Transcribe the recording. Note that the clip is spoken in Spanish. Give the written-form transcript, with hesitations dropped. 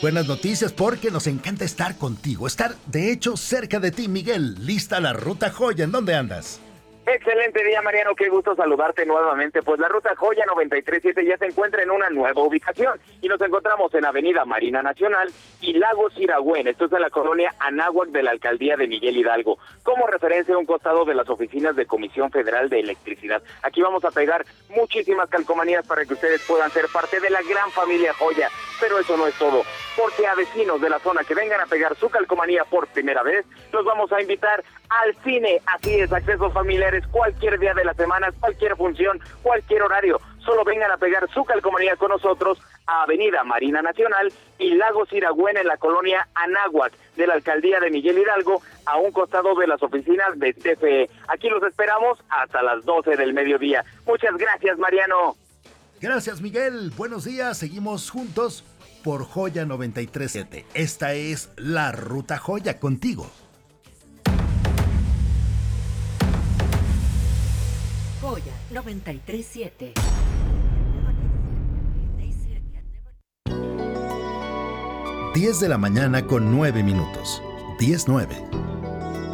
Buenas noticias porque nos encanta estar contigo, estar de hecho cerca de ti, Miguel. Lista la Ruta Joya, ¿en dónde andas? Excelente día, Mariano, qué gusto saludarte nuevamente. Pues la Ruta Joya 937 ya se encuentra en una nueva ubicación y nos encontramos en Avenida Marina Nacional y Lago Siragüen. Esto es en la colonia Anáhuac de la alcaldía de Miguel Hidalgo. Como referencia a un costado de las oficinas de Comisión Federal de Electricidad. Aquí vamos a pegar muchísimas calcomanías para que ustedes puedan ser parte de la gran familia Joya. Pero eso no es todo, porque a vecinos de la zona que vengan a pegar su calcomanía por primera vez, los vamos a invitar al cine. Así es, accesos familiares, cualquier día de la semana, cualquier función, cualquier horario. Solo vengan a pegar su calcomanía con nosotros a Avenida Marina Nacional y Lago Siragüen en la colonia Anáhuac de la alcaldía de Miguel Hidalgo, a un costado de las oficinas de CFE. Aquí los esperamos hasta las 12 del mediodía. Muchas gracias, Mariano. Gracias, Miguel. Buenos días. Seguimos juntos por Joya 937. Esta es la Ruta Joya contigo. Joya 937. 10 de la mañana con 9 minutos. 10:09.